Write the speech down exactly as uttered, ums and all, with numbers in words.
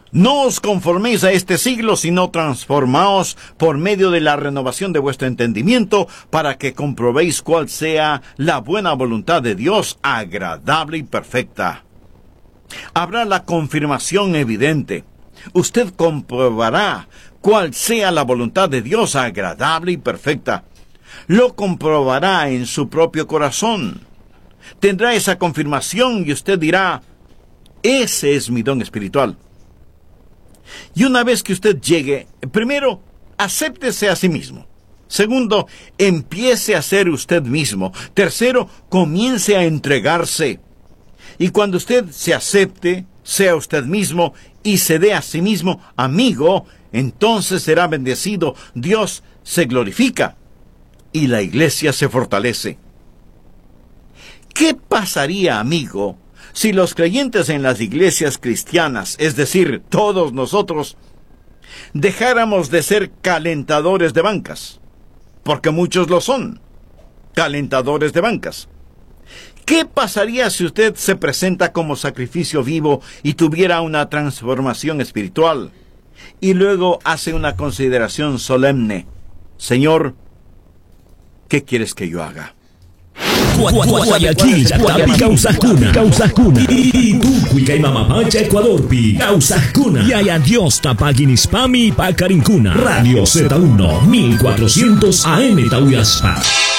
No os conforméis a este siglo, sino transformaos por medio de la renovación de vuestro entendimiento, para que comprobéis cuál sea la buena voluntad de Dios, agradable y perfecta. Habrá la confirmación evidente. Usted comprobará cuál sea la voluntad de Dios, agradable y perfecta. Lo comprobará en su propio corazón. Tendrá esa confirmación y usted dirá: ese es mi don espiritual. Y una vez que usted llegue, primero, acéptese a sí mismo. Segundo, empiece a ser usted mismo. Tercero, comience a entregarse. Y cuando usted se acepte, sea usted mismo y se dé a sí mismo amigo, entonces será bendecido, Dios se glorifica y la iglesia se fortalece. ¿Qué pasaría, amigo, si los creyentes en las iglesias cristianas, es decir, todos nosotros, dejáramos de ser calentadores de bancas? Porque muchos lo son, calentadores de bancas. ¿Qué pasaría si usted se presenta como sacrificio vivo y tuviera una transformación espiritual? Y luego hace una consideración solemne: Señor, ¿qué quieres que yo haga? Guayaquil, Yatapi, Causacuna, Causacuna. Y tú, y Mamapacha, Ecuador, pi, Causacuna. Y hay adiós, Tapaguinispami, Pacarincuna. Radio Z uno, mil cuatrocientos A M Tauyaspa.